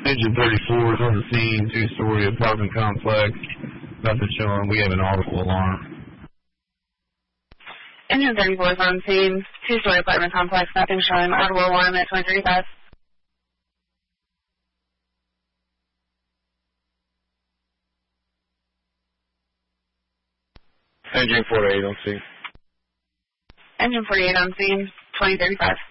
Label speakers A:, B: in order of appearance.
A: Engine 34 is on the scene, two-story apartment complex. Nothing showing. We have an audible alarm.
B: Engine 34 is on scene, two-story apartment complex. Nothing showing. Audible alarm at 23.5.
C: Engine 48 on scene.
B: Engine 48 on scene, 2035.